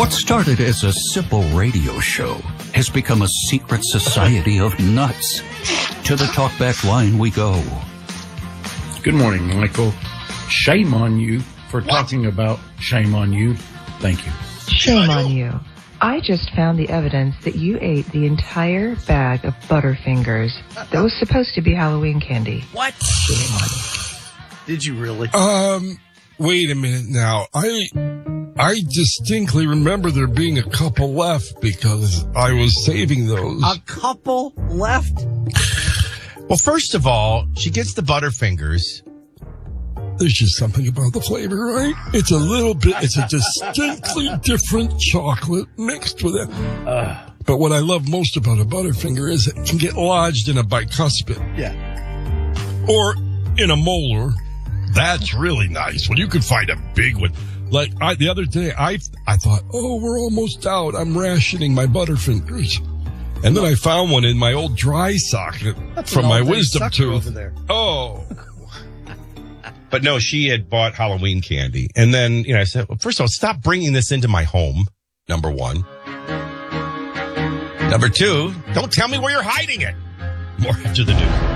What started as a simple radio show has become a secret society of nuts. To the talkback line we go. Good morning, Michael. Shame on you for talking about shame on you. Thank you. Shame on you. I just found the evidence that you ate the entire bag of Butterfingers that was supposed to be Halloween candy. What? Shame on you. Did you really? Wait a minute now. I distinctly remember there being a couple left because I was saving those. A couple left? Well, first of all, she gets the Butterfingers. There's just something about the flavor, right? It's a distinctly different chocolate mixed with it. But what I love most about a Butterfinger is it can get lodged in a bicuspid. Yeah. Or in a molar. That's really nice. When you can find a big one. Like the other day, I thought, oh, we're almost out. I'm rationing my Butterfingers. And then I found one in my old dry socket from my wisdom tooth. Over there. Oh. But no, she had bought Halloween candy. And then, I said, well, first of all, stop bringing this into my home, number one. Number two, don't tell me where you're hiding it. More after the news.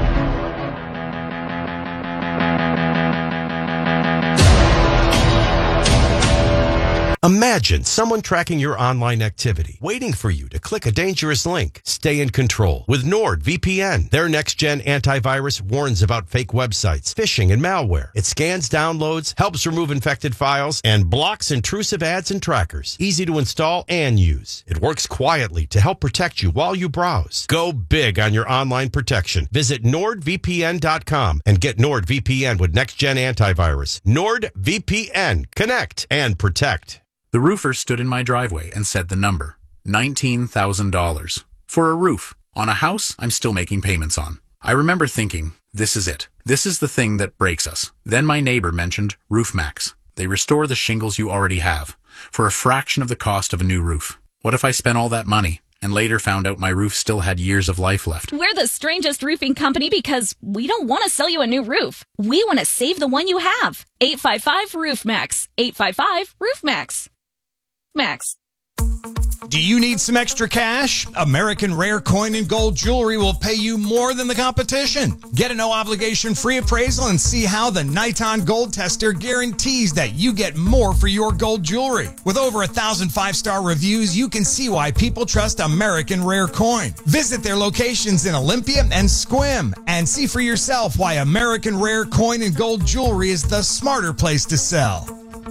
Imagine someone tracking your online activity, waiting for you to click a dangerous link. Stay in control with NordVPN. Their next-gen antivirus warns about fake websites, phishing, and malware. It scans downloads, helps remove infected files, and blocks intrusive ads and trackers. Easy to install and use. It works quietly to help protect you while you browse. Go big on your online protection. Visit NordVPN.com and get NordVPN with next-gen antivirus. NordVPN. Connect and protect. The roofer stood in my driveway and said the number, $19,000. For a roof on a house I'm still making payments on. I remember thinking, this is it. This is the thing that breaks us. Then my neighbor mentioned RoofMax. They restore the shingles you already have for a fraction of the cost of a new roof. What if I spent all that money and later found out my roof still had years of life left? We're the strangest roofing company because we don't want to sell you a new roof. We want to save the one you have. 855-ROOF-MAX. 855-ROOF-MAX. Max. Do you need some extra cash? American Rare Coin and Gold Jewelry will pay you more than the competition. Get a no-obligation free appraisal and see how the Niton Gold Tester guarantees that you get more for your gold jewelry. With over 1,000 five-star reviews, you can see why people trust American Rare Coin. Visit their locations in Olympia and Sequim and see for yourself why American Rare Coin and Gold Jewelry is the smarter place to sell.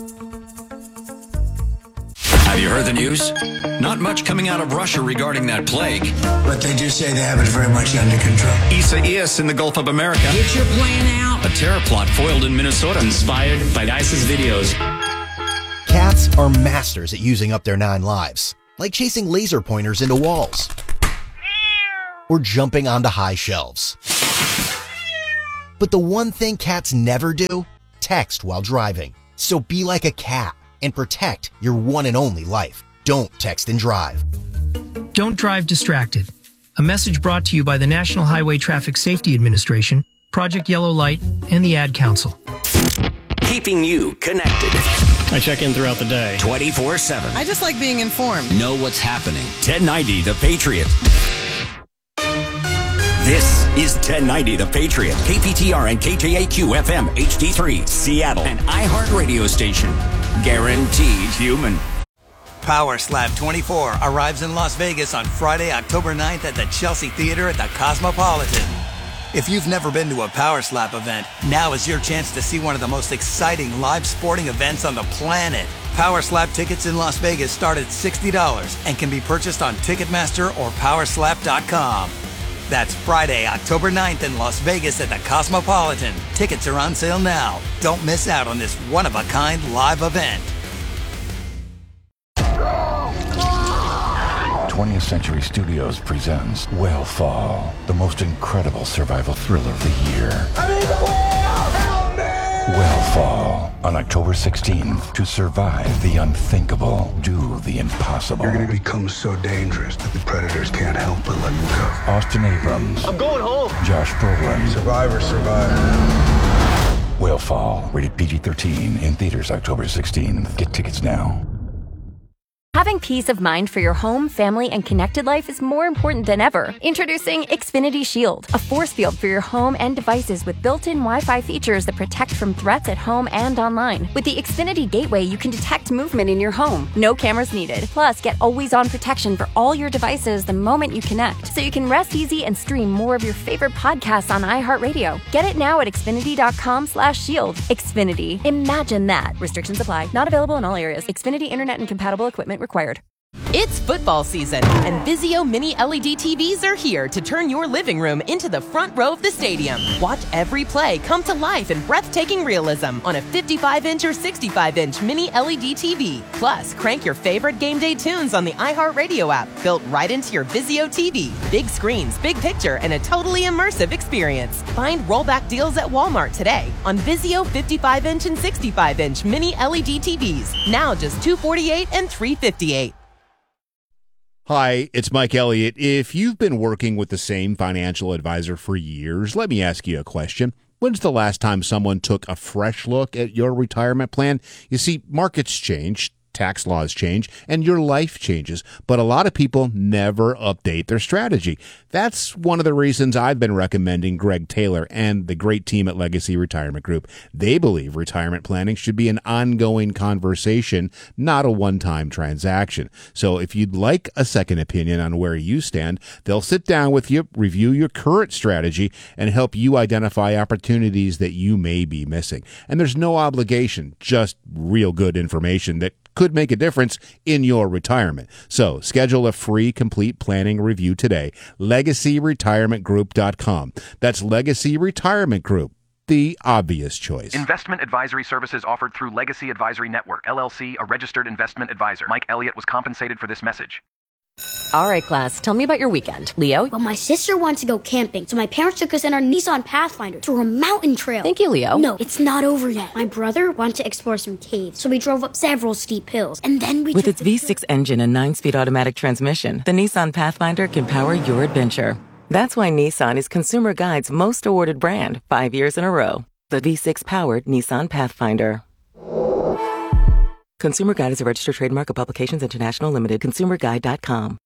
Have you heard the news? Not much coming out of Russia regarding that plague. But they do say they have it very much under control. Isaias in the Gulf of America. Get your plan out. A terror plot foiled in Minnesota. Inspired by ISIS videos. Cats are masters at using up their 9 lives, like chasing laser pointers into walls or jumping onto high shelves. But the one thing cats never do, text while driving. So be like a cat and protect your one and only life. Don't text and drive. Don't drive distracted. A message brought to you by the National Highway Traffic Safety Administration, Project Yellow Light, and the Ad Council. Keeping you connected. I check in throughout the day. 24/7. I just like being informed. Know what's happening. 1090 The Patriot. This is 1090 The Patriot. KPTR and KJAQ FM HD3, Seattle, an iHeart radio station. Guaranteed human. Power Slap 24 arrives in Las Vegas on Friday, October 9th at the Chelsea Theater at the Cosmopolitan. If you've never been to a Power Slap event, now is your chance to see one of the most exciting live sporting events on the planet. Power Slap tickets in Las Vegas start at $60 and can be purchased on Ticketmaster or Powerslap.com. That's Friday, October 9th in Las Vegas at the Cosmopolitan. Tickets are on sale now. Don't miss out on this one-of-a-kind live event. 20th Century Studios presents Whale the most incredible survival thriller of the year. I need the whale! Help me! Whale on October 16th. To survive the unthinkable, do the impossible. You're going to become so dangerous that the predators can't help but let you go. Austin Abrams. I'm going home. Josh Brolin. Survivor. Whale rated PG-13 in theaters October 16th. Get tickets now. Having peace of mind for your home, family, and connected life is more important than ever. Introducing Xfinity Shield, a force field for your home and devices with built-in Wi-Fi features that protect from threats at home and online. With the Xfinity Gateway, you can detect movement in your home. No cameras needed. Plus, get always-on protection for all your devices the moment you connect, so you can rest easy and stream more of your favorite podcasts on iHeartRadio. Get it now at Xfinity.com/shield. Xfinity. Imagine that. Restrictions apply. Not available in all areas. Xfinity Internet and compatible equipment required. It's football season, and Vizio Mini LED TVs are here to turn your living room into the front row of the stadium. Watch every play come to life in breathtaking realism on a 55-inch or 65-inch Mini LED TV. Plus, crank your favorite game day tunes on the iHeartRadio app, built right into your Vizio TV. Big screens, big picture, and a totally immersive experience. Find rollback deals at Walmart today on Vizio 55-inch and 65-inch Mini LED TVs. Now just $248 and $358. Hi, it's Mike Elliott. If you've been working with the same financial advisor for years, let me ask you a question. When's the last time someone took a fresh look at your retirement plan? You see, markets change, tax laws change, and your life changes, but a lot of people never update their strategy. That's one of the reasons I've been recommending Greg Taylor and the great team at Legacy Retirement Group. They believe retirement planning should be an ongoing conversation, not a one-time transaction. So if you'd like a second opinion on where you stand, they'll sit down with you, review your current strategy, and help you identify opportunities that you may be missing. And there's no obligation, just real good information that could make a difference in your retirement. So schedule a free complete planning review today. LegacyRetirementGroup.com. That's Legacy Retirement Group, the obvious choice. Investment advisory services offered through Legacy Advisory Network, LLC, a registered investment advisor. Mike Elliott was compensated for this message. All right, class, tell me about your weekend. Leo? Well, my sister wants to go camping, so my parents took us in our Nissan Pathfinder through a mountain trail. Thank you, Leo. No, it's not over yet. My brother wanted to explore some caves, so we drove up several steep hills, and then we With its V6 engine and 9-speed automatic transmission, the Nissan Pathfinder can power your adventure. That's why Nissan is Consumer Guide's most awarded brand 5 years in a row. The V6-powered Nissan Pathfinder. Consumer Guide is a registered trademark of Publications International Limited. ConsumerGuide.com.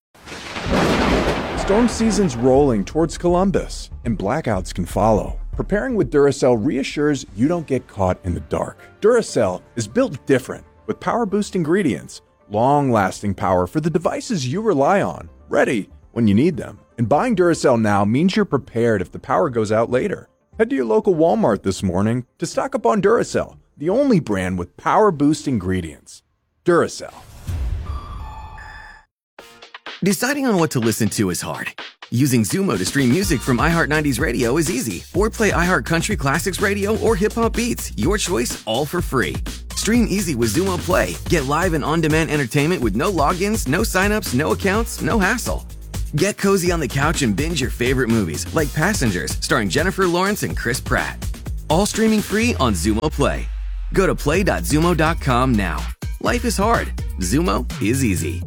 Storm season's rolling towards Columbus, and blackouts can follow. Preparing with Duracell reassures you don't get caught in the dark. Duracell is built different, with power-boost ingredients, long-lasting power for the devices you rely on, ready when you need them. And buying Duracell now means you're prepared if the power goes out later. Head to your local Walmart this morning to stock up on Duracell, the only brand with power-boost ingredients. Duracell. Deciding on what to listen to is hard. Using Zumo to stream music from iHeart 90s Radio is easy. Or play iHeart Country Classics Radio or Hip Hop Beats. Your choice, all for free. Stream easy with Zumo Play. Get live and on-demand entertainment with no logins, no signups, no accounts, no hassle. Get cozy on the couch and binge your favorite movies, like Passengers, starring Jennifer Lawrence and Chris Pratt. All streaming free on Zumo Play. Go to play.zumo.com now. Life is hard. Zumo is easy.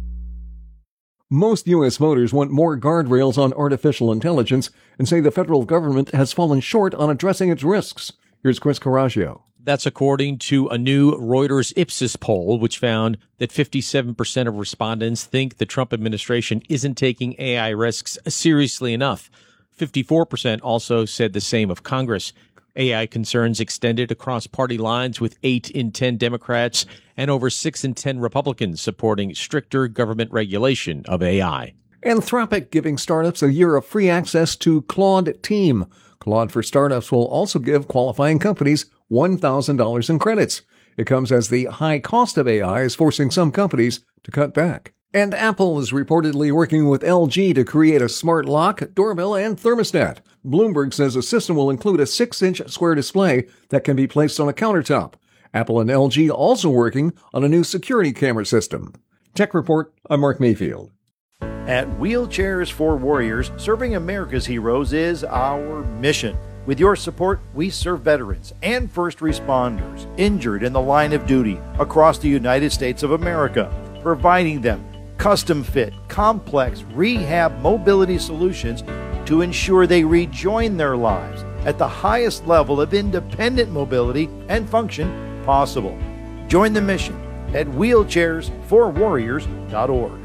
Most U.S. voters want more guardrails on artificial intelligence and say the federal government has fallen short on addressing its risks. Here's Chris Coraggio. That's according to a new Reuters Ipsos poll, which found that 57% of respondents think the Trump administration isn't taking AI risks seriously enough. 54% also said the same of Congress. AI concerns extended across party lines, with 8 in 10 Democrats and over 6 in 10 Republicans supporting stricter government regulation of AI. Anthropic giving startups a year of free access to Claude Team. Claude for Startups will also give qualifying companies $1,000 in credits. It comes as the high cost of AI is forcing some companies to cut back. And Apple is reportedly working with LG to create a smart lock, doorbell, and thermostat. Bloomberg says the system will include a 6-inch square display that can be placed on a countertop. Apple and LG also working on a new security camera system. Tech Report, I'm Mark Mayfield. At Wheelchairs for Warriors, serving America's heroes is our mission. With your support, we serve veterans and first responders injured in the line of duty across the United States of America, providing them custom-fit, complex rehab mobility solutions to ensure they rejoin their lives at the highest level of independent mobility and function possible. Join the mission at wheelchairsforwarriors.org.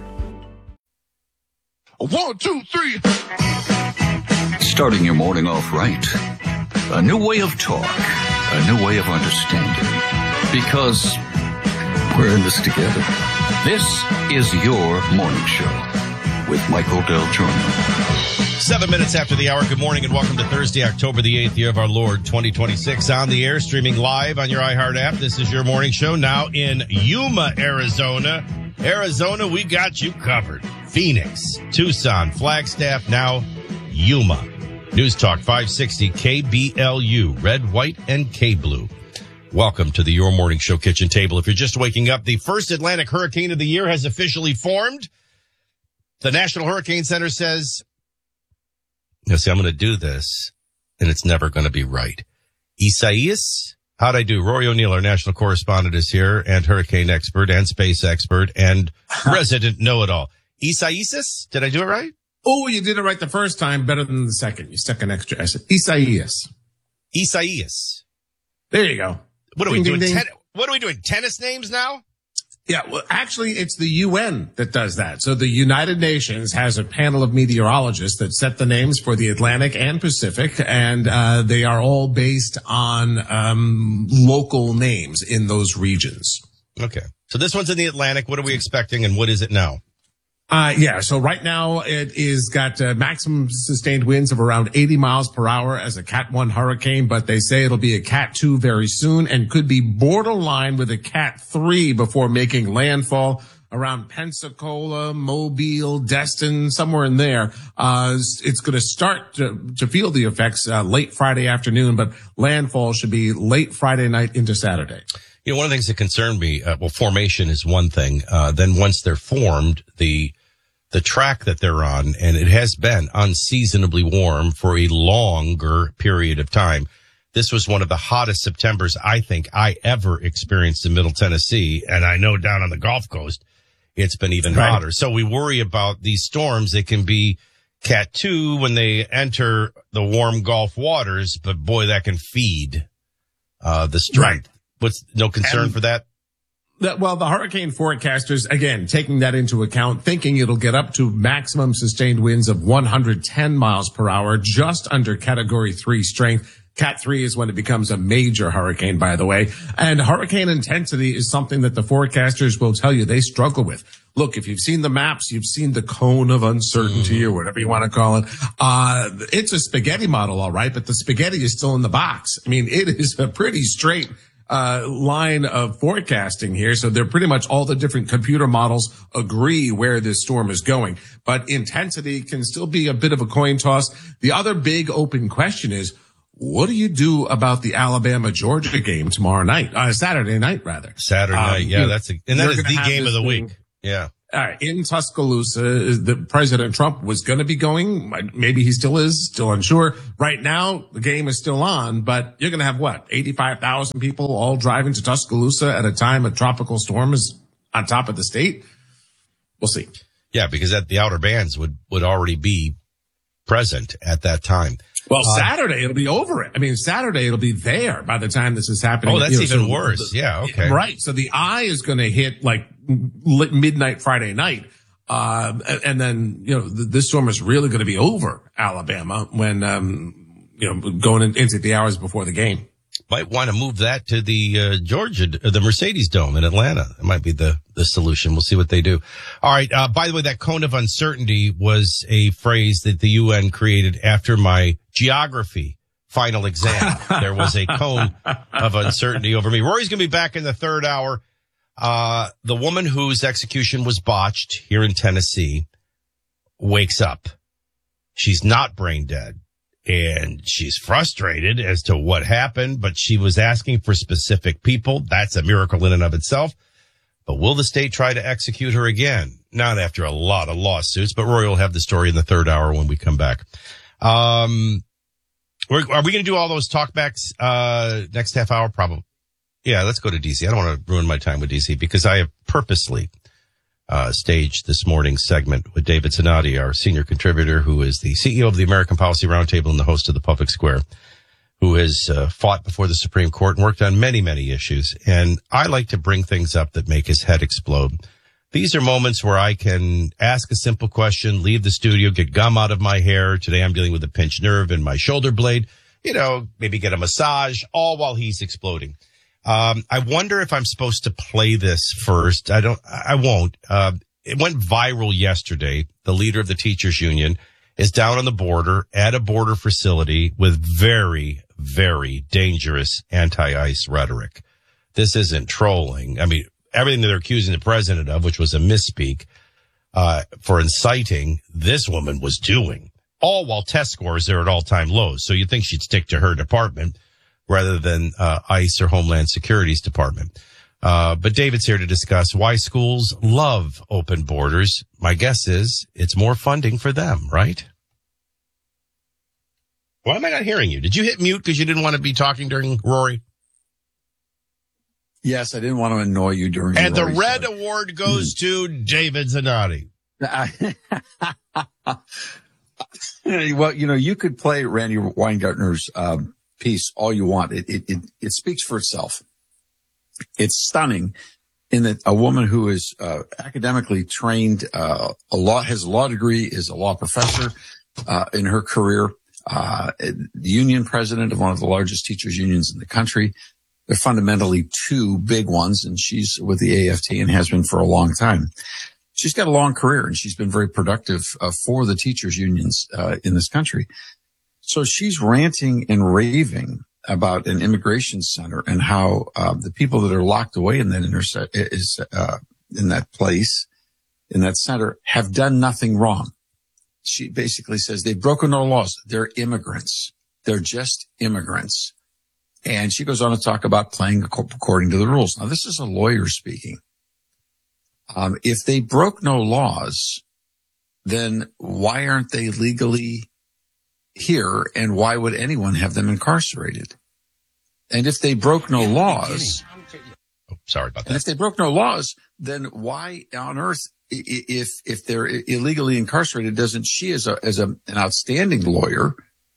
1, 2, 3. Starting your morning off right. A new way of talk. A new way of understanding. Because we're in this together. This is your morning show with Michael Del Giorno. 7 minutes after the hour. Good morning and welcome to Thursday, October the 8th, year of our Lord, 2026. On the air, streaming live on your iHeart app. This is your morning show now in Yuma, Arizona. Arizona, we got you covered. Phoenix, Tucson, Flagstaff, now Yuma. News Talk 560 KBLU, red, white, and K-blue. Welcome to the Your Morning Show kitchen table. If you're just waking up, the first Atlantic hurricane of the year has officially formed. The National Hurricane Center says, I'm going to do this, and it's never going to be right. Isaias, how'd I do? Rory O'Neill, our national correspondent, is here, and hurricane expert, and space expert, and resident know-it-all. Isaias, did I do it right? Oh, you did it right the first time, better than the second. You stuck an extra. I said Isaias. Isaias. There you go. What are we doing? What are we doing? Tennis names now? Yeah, well, actually, it's the UN that does that. So the United Nations has a panel of meteorologists that set the names for the Atlantic and Pacific, and they are all based on local names in those regions. Okay. So this one's in the Atlantic. What are we expecting, and what is it now? So right now it is got maximum sustained winds of around 80 miles per hour as a Cat 1 hurricane, but they say it'll be a Cat 2 very soon and could be borderline with a Cat 3 before making landfall around Pensacola, Mobile, Destin, somewhere in there. It's going to start to feel the effects late Friday afternoon, but landfall should be late Friday night into Saturday. You know, one of the things that concerned me, formation is one thing. Then once they're formed, the track that they're on, and it has been unseasonably warm for a longer period of time. This was one of the hottest Septembers I think I ever experienced in Middle Tennessee. And I know down on the Gulf Coast, it's been even hotter. So we worry about these storms. They can be Cat 2 when they enter the warm Gulf waters, but boy, that can feed the strength. What's no concern for that? Well, the hurricane forecasters, again, taking that into account, thinking it'll get up to maximum sustained winds of 110 miles per hour, just under Category 3 strength. Cat 3 is when it becomes a major hurricane, by the way. And hurricane intensity is something that the forecasters will tell you they struggle with. Look, if you've seen the maps, you've seen the cone of uncertainty or whatever you want to call it. It's a spaghetti model, all right, but the spaghetti is still in the box. I mean, it is a pretty straight line of forecasting here. So they're pretty much all the different computer models agree where this storm is going, but intensity can still be a bit of a coin toss. The other big open question is, what do you do about the Alabama-Georgia game tomorrow night? Saturday night, rather. Saturday night. Yeah, that is the game of the week. Yeah. In Tuscaloosa, the President Trump was going to be going. Maybe he still is, still unsure. Right now, the game is still on, but you're going to have 85,000 people all driving to Tuscaloosa at a time a tropical storm is on top of the state? We'll see. Yeah, because the outer bands would already be present at that time. Well, Saturday, it'll be over it. I mean, Saturday, it'll be there by the time this is happening. Oh, that's even worse. Yeah, okay. Right. So the eye is going to hit midnight Friday night. And then, this storm is really going to be over Alabama when, going into the hours before the game. Might want to move that to the the Mercedes Dome in Atlanta. It might be the solution. We'll see what they do. All right. By the way, that cone of uncertainty was a phrase that the UN created after my geography final exam. There was a cone of uncertainty over me. Rory's going to be back in the third hour. The woman whose execution was botched here in Tennessee wakes up. She's not brain dead. And she's frustrated as to what happened, but she was asking for specific people. That's a miracle in and of itself. But will the state try to execute her again? Not after a lot of lawsuits, but Rory will have the story in the third hour when we come back. Are we going to do all those talkbacks next half hour? Probably. Yeah, let's go to DC. I don't want to ruin my time with DC because I have purposely staged this morning's segment with David Zanotti, our senior contributor, who is the CEO of the American Policy Roundtable and the host of the Public Square, who has fought before the Supreme Court and worked on many, many issues. And I like to bring things up that make his head explode. These are moments where I can ask a simple question, leave the studio, get gum out of my hair. Today I'm dealing with a pinched nerve in my shoulder blade, maybe get a massage, all while he's exploding. I wonder if I'm supposed to play this first. I won't. It went viral yesterday. The leader of the teachers union is down on the border at a border facility with very, very dangerous anti-ICE rhetoric. This isn't trolling. I mean, everything that they're accusing the president of, which was a misspeak, for inciting, this woman was doing, all while test scores are at all-time lows. So you'd think she'd stick to her department rather than ICE or Homeland Security's department. But David's here to discuss why schools love open borders. My guess is it's more funding for them, right? Why am I not hearing you? Did you hit mute because you didn't want to be talking during Rory? Yes, I didn't want to annoy you during And Rory, the red award goes to David Zanotti. Well, you could play Randy Weingartner's piece all you want. It speaks for itself. It's stunning in that a woman who is academically trained, has a law degree, is a law professor in her career, the union president of one of the largest teachers unions in the country. They're fundamentally two big ones, and she's with the AFT and has been for a long time. She's got a long career, and she's been very productive for the teachers unions in this country. So she's ranting and raving about an immigration center and how the people that are locked away in that in that place, in that center, have done nothing wrong. She basically says they've broken no laws. They're immigrants. They're just immigrants. And she goes on to talk about playing according to the rules. Now, this is a lawyer speaking. If they broke no laws, then why aren't they legally here, and why would anyone have them incarcerated? And if they broke no laws, sorry about that. And if they broke no laws, then why on earth, if they're illegally incarcerated, doesn't she, as an outstanding lawyer,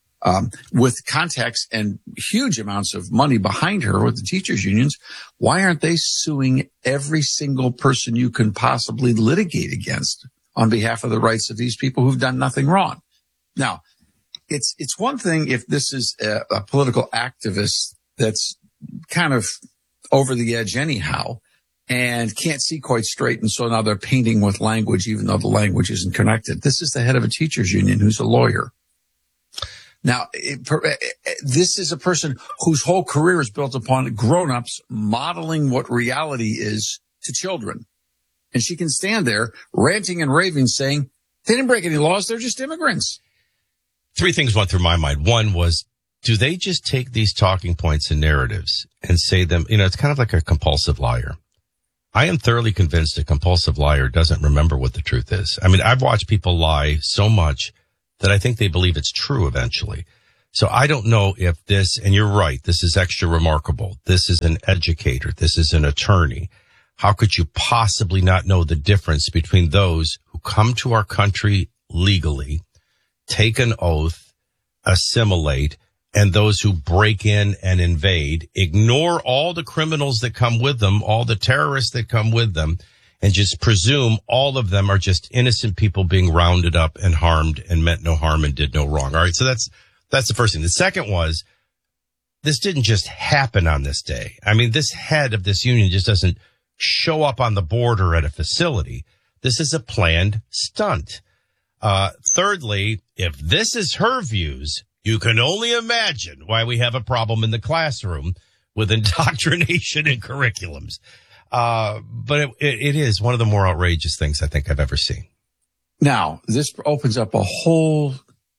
with contacts and huge amounts of money behind her with the teachers unions, why aren't they suing every single person you can possibly litigate against on behalf of the rights of these people who've done nothing wrong? Now, it's one thing if this is a political activist that's kind of over the edge anyhow and can't see quite straight, and so now they're painting with language even though the language isn't connected. This is the head of a teachers union who's a lawyer. Now, this is a person whose whole career is built upon grown-ups modeling what reality is to children. And she can stand there ranting and raving saying, they didn't break any laws, they're just immigrants. Three things went through my mind. One was, do they just take these talking points and narratives and say them, it's kind of like a compulsive liar. I am thoroughly convinced a compulsive liar doesn't remember what the truth is. I mean, I've watched people lie so much that I think they believe it's true eventually. So I don't know if this, and you're right, this is extra remarkable. This is an educator. This is an attorney. How could you possibly not know the difference between those who come to our country legally, take an oath, assimilate, and those who break in and invade, ignore all the criminals that come with them, all the terrorists that come with them, and just presume all of them are just innocent people being rounded up and harmed and meant no harm and did no wrong. All right. So that's the first thing. The second was, this didn't just happen on this day. I mean, this head of this union just doesn't show up on the border at a facility. This is a planned stunt. Thirdly, if this is her views, you can only imagine why we have a problem in the classroom with indoctrination and curriculums. But it is one of the more outrageous things I think I've ever seen. Now, this opens up a whole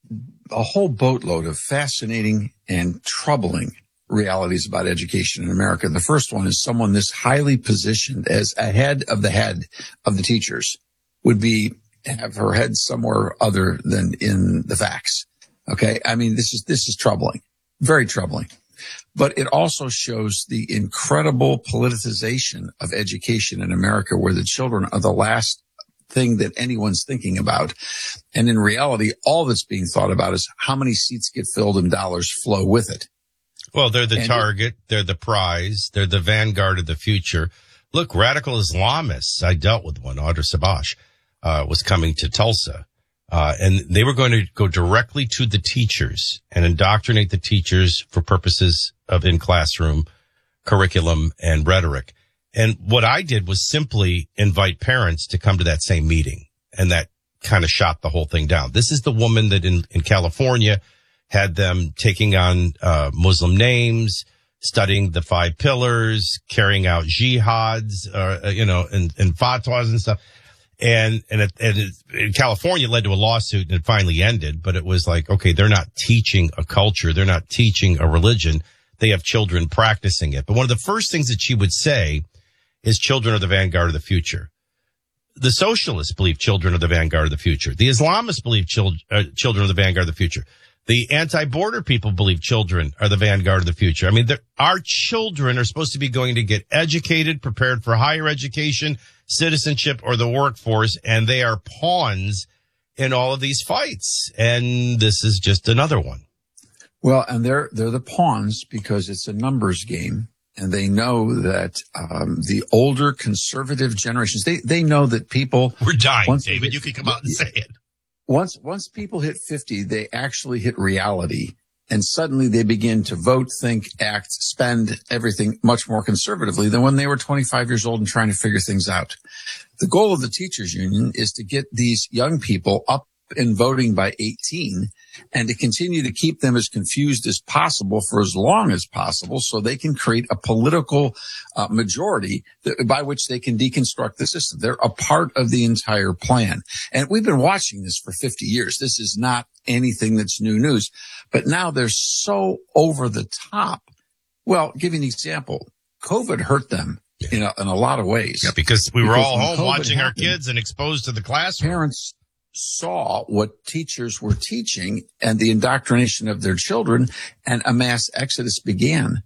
boatload of fascinating and troubling realities about education in America. The first one is someone this highly positioned as a head of the teachers would have her head somewhere other than in the facts. Okay. I mean, this is troubling, very troubling. But it also shows the incredible politicization of education in America, where the children are the last thing that anyone's thinking about. And in reality, all that's being thought about is how many seats get filled and dollars flow with it. Well, they're the target. They're the prize. They're the vanguard of the future. Look, radical Islamists. I dealt with one. Audra Sabash was coming to Tulsa. And they were going to go directly to the teachers and indoctrinate the teachers for purposes of in-classroom curriculum and rhetoric. And what I did was simply invite parents to come to that same meeting. And that kind of shot the whole thing down. This is the woman that in California had them taking on Muslim names, studying the 5 pillars, carrying out jihads, and fatwas and stuff. And in California, it led to a lawsuit, and it finally ended. But it was like, okay, they're not teaching a culture. They're not teaching a religion. They have children practicing it. But one of the first things that she would say is children are the vanguard of the future. The socialists believe children are the vanguard of the future. The Islamists believe children are the vanguard of the future. The anti-border people believe children are the vanguard of the future. I mean, our children are supposed to be going to get educated, prepared for higher education, citizenship, or the workforce, and they are pawns in all of these fights. And this is just another one. Well, and they're the pawns because it's a numbers game. And they know that the older conservative generations, they know that people... We're dying, David. You can come out and say it. Once people hit 50, they actually hit reality. And suddenly they begin to vote, think, act, spend everything much more conservatively than when they were 25 years old and trying to figure things out. The goal of the teachers union is to get these young people up in voting by 18 and to continue to keep them as confused as possible for as long as possible so they can create a political majority by which they can deconstruct the system. They're a part of the entire plan. And we've been watching this for 50 years. This is not anything that's new news. But now they're so over the top. Well, give you an example. COVID hurt them in a lot of ways. Yeah, because we were all home watching our kids and exposed to the classroom. Parents saw what teachers were teaching and the indoctrination of their children, and a mass exodus began.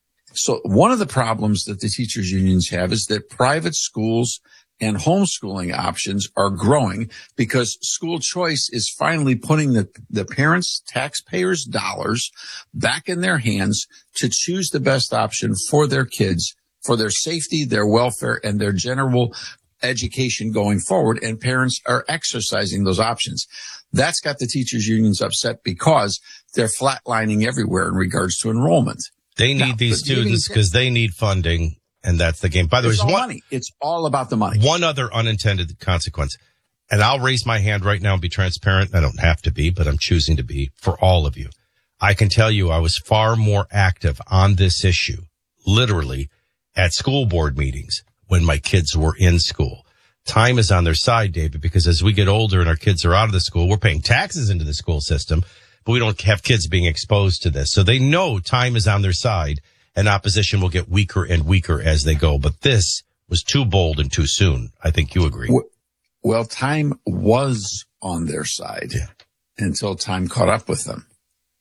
So one of the problems that the teachers unions have is that private schools and homeschooling options are growing because school choice is finally putting the parents' taxpayers' dollars back in their hands to choose the best option for their kids, for their safety, their welfare, and their general education going forward, and parents are exercising those options. That's got the teachers unions upset because they're flatlining everywhere in regards to enrollment. They need these students because they need funding, and that's the game. By the way, money. It's all about the money. One other unintended consequence, and I'll raise my hand right now and be transparent. I don't have to be, but I'm choosing to be for all of you. I can tell you I was far more active on this issue, literally, at school board meetings when my kids were in school. Time is on their side, David, because as we get older and our kids are out of the school, we're paying taxes into the school system, but we don't have kids being exposed to this. So they know time is on their side and opposition will get weaker and weaker as they go. But this was too bold and too soon. I think you agree. Well, time was on their side until time caught up with them.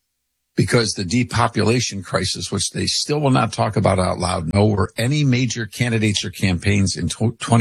Because the depopulation crisis, which they still will not talk about out loud, nor any major candidates or campaigns in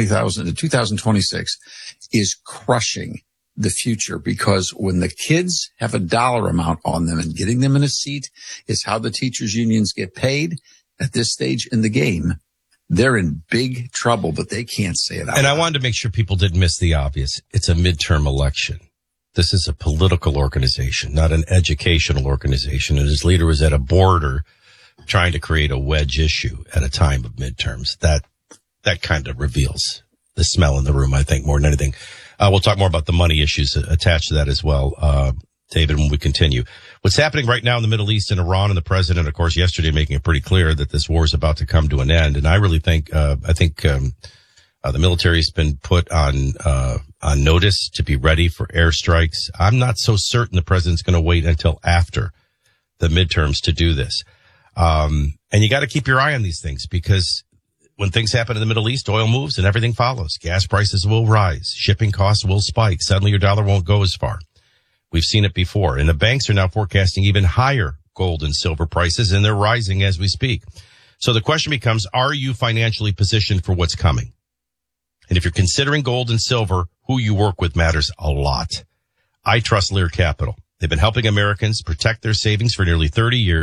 2026, is crushing the future. Because when the kids have a dollar amount on them and getting them in a seat is how the teachers unions get paid at this stage in the game, they're in big trouble, but they can't say it out loud. And I wanted to make sure people didn't miss the obvious. It's a midterm election. This is a political organization, not an educational organization. And his leader was at a border trying to create a wedge issue at a time of midterms. That kind of reveals the smell in the room, I think, more than anything. We'll talk more about the money issues attached to that as well, David, when we continue. What's happening right now in the Middle East and Iran, and the president, of course, yesterday making it pretty clear that this war is about to come to an end. And I really think, the military's been put on notice to be ready for airstrikes. I'm not so certain the president's going to wait until after the midterms to do this. And you got to keep your eye on these things because when things happen in the Middle East, oil moves and everything follows. Gas prices will rise. Shipping costs will spike. Suddenly your dollar won't go as far. We've seen it before. And the banks are now forecasting even higher gold and silver prices, and they're rising as we speak. So the question becomes, are you financially positioned for what's coming? And if you're considering gold and silver, who you work with matters a lot. I trust Lear Capital. They've been helping Americans protect their savings for nearly 30 years.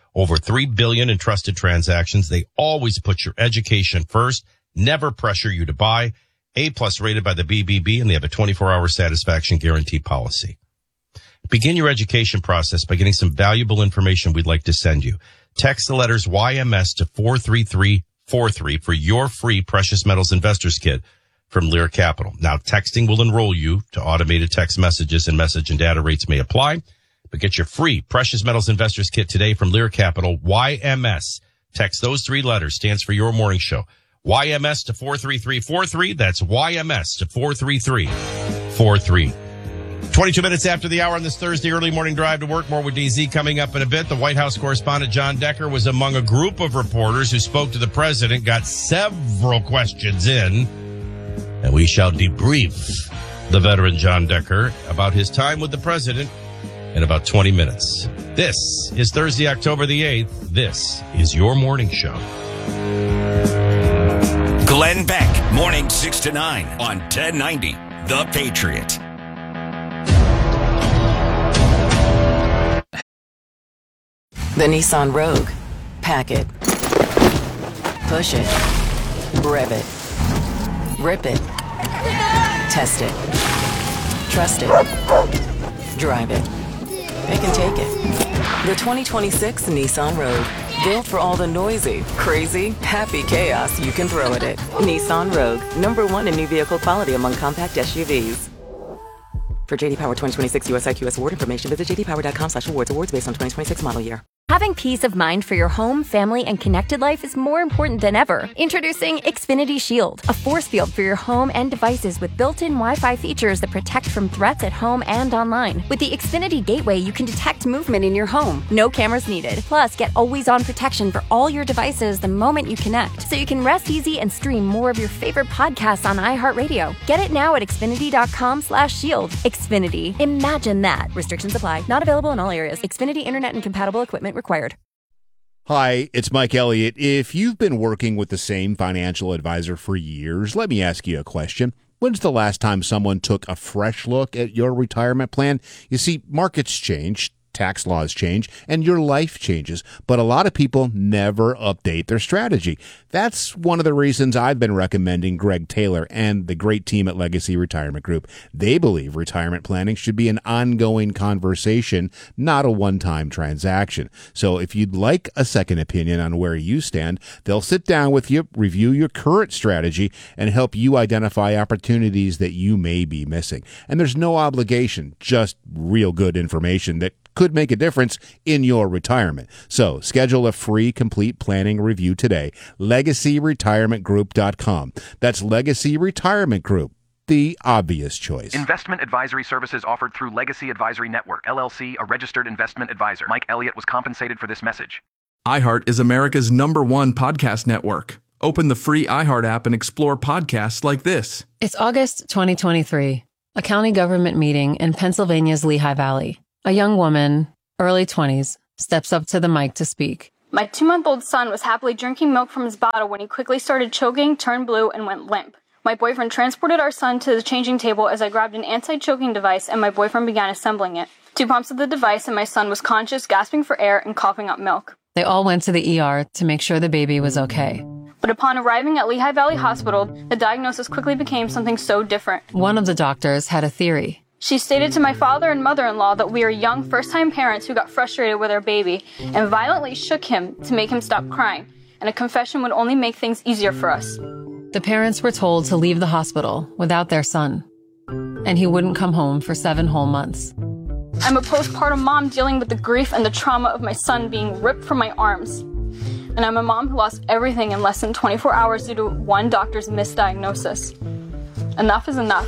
Over $3 billion in trusted transactions. They always put your education first, never pressure you to buy. A+ rated by the BBB, and they have a 24-hour satisfaction guarantee policy. Begin your education process by getting some valuable information we'd like to send you. Text the letters YMS to 43343 for your free Precious Metals Investors Kit from Lear Capital. Now, texting will enroll you to automated text messages, and message and data rates may apply. But get your free Precious Metals Investors Kit today from Lear Capital. YMS. Text those 3 letters. Stands for Your Morning Show. YMS to 43343. That's YMS to 43343. 22 minutes after the hour on this Thursday early morning drive to work. More with DZ coming up in a bit. The White House correspondent John Decker was among a group of reporters who spoke to the president, got several questions in, and we shall debrief the veteran John Decker about his time with the president in about 20 minutes. This is Thursday, October the 8th. This is your morning show. Glenn Beck, morning 6 to 9 on 1090 The Patriot. The Nissan Rogue. Pack it. Push it. Rev it. Rip it. Test it. Trust it. Drive it. They can take it. The 2026 Nissan Rogue. Built for all the noisy, crazy, happy chaos you can throw at it. Nissan Rogue. #1 in new vehicle quality among compact SUVs. For JD Power 2026 US IQS award information, visit jdpower.com/awards. Awards based on 2026 model year. Having peace of mind for your home, family, and connected life is more important than ever. Introducing Xfinity Shield, a force field for your home and devices with built-in Wi-Fi features that protect from threats at home and online. With the Xfinity Gateway, you can detect movement in your home. No cameras needed. Plus, get always-on protection for all your devices the moment you connect, so you can rest easy and stream more of your favorite podcasts on iHeartRadio. Get it now at Xfinity.com/shield. Xfinity. Imagine that. Restrictions apply. Not available in all areas. Xfinity Internet and compatible equipment required. Hi, it's Mike Elliott. If you've been working with the same financial advisor for years, let me ask you a question. When's the last time someone took a fresh look at your retirement plan? You see, markets change, tax laws change, and your life changes, but a lot of people never update their strategy. That's one of the reasons I've been recommending Greg Taylor and the great team at Legacy Retirement Group. They believe retirement planning should be an ongoing conversation, not a one-time transaction. So if you'd like a second opinion on where you stand, they'll sit down with you, review your current strategy, and help you identify opportunities that you may be missing. And there's no obligation, just real good information that could make a difference in your retirement. So schedule a free complete planning review today. LegacyRetirementGroup.com. That's Legacy Retirement Group, the obvious choice. Investment advisory services offered through Legacy Advisory Network, LLC, a registered investment advisor. Mike Elliott was compensated for this message. iHeart is America's #1 podcast network. Open the free iHeart app and explore podcasts like this. It's August 2023, a county government meeting in Pennsylvania's Lehigh Valley. A young woman, early 20s, steps up to the mic to speak. My 2-month-old son was happily drinking milk from his bottle when he quickly started choking, turned blue, and went limp. My boyfriend transported our son to the changing table as I grabbed an anti-choking device and my boyfriend began assembling it. 2 pumps of the device and my son was conscious, gasping for air, and coughing up milk. They all went to the ER to make sure the baby was okay. But upon arriving at Lehigh Valley Hospital, the diagnosis quickly became something so different. One of the doctors had a theory. She stated to my father and mother-in-law that we are young first-time parents who got frustrated with our baby and violently shook him to make him stop crying, and a confession would only make things easier for us. The parents were told to leave the hospital without their son, and he wouldn't come home for 7 whole months. I'm a postpartum mom dealing with the grief and the trauma of my son being ripped from my arms. And I'm a mom who lost everything in less than 24 hours due to one doctor's misdiagnosis. Enough is enough.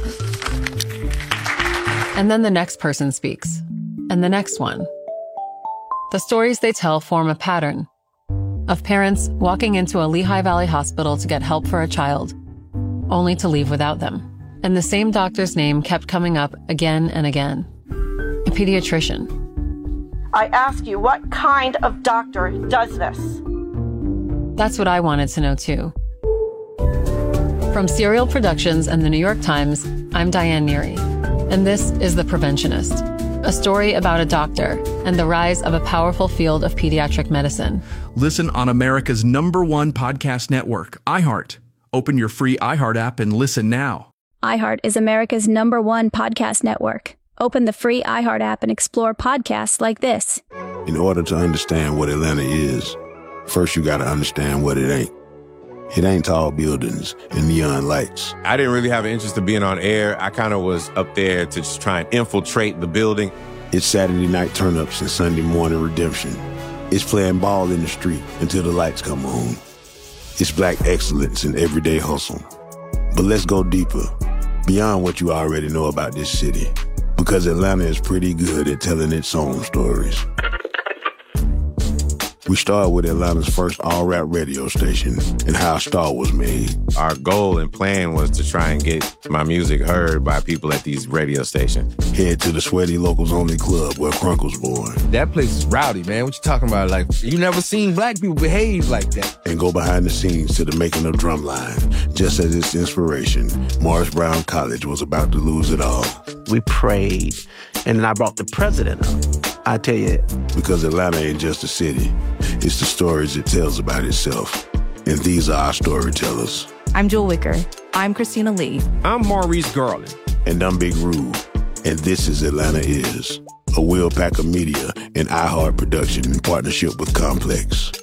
And then the next person speaks, and the next one. The stories they tell form a pattern of parents walking into a Lehigh Valley hospital to get help for a child, only to leave without them. And the same doctor's name kept coming up again and again. A pediatrician. I ask you, what kind of doctor does this? That's what I wanted to know too. From Serial Productions and the New York Times, I'm Diane Neary, and this is The Preventionist. a story about a doctor and the rise of a powerful field of pediatric medicine. Listen on America's #1 podcast network, iHeart. Open your free iHeart app and listen now. iHeart is America's #1 podcast network. Open the free iHeart app and explore podcasts like this. In order to understand what Atlanta is, first you got to understand what it ain't. It ain't tall buildings and neon lights. I didn't really have an interest in being on air. I kind of was up there to just try and infiltrate the building. It's Saturday night turn-ups and Sunday morning redemption. It's playing ball in the street until the lights come on. It's black excellence in everyday hustle. But let's go deeper, beyond what you already know about this city, because Atlanta is pretty good at telling its own stories. We started with Atlanta's first all-rap radio station and how a star was made. Our goal and plan was to try and get my music heard by people at these radio stations. Head to the Sweaty Locals Only Club where Crunk was born. That place is rowdy, man. What you talking about? Like, you never seen black people behave like that. And go behind the scenes to the making of Drumline. Just as its inspiration, Morris Brown College was about to lose it all. We prayed, and then I brought the president up. I tell you. Because Atlanta ain't just a city. It's the stories it tells about itself. And these are our storytellers. I'm Jewel Wicker. I'm Christina Lee. I'm Maurice Garland. And I'm Big Rube. And this is Atlanta Is, a Will Packer Media and iHeart production in partnership with Complex.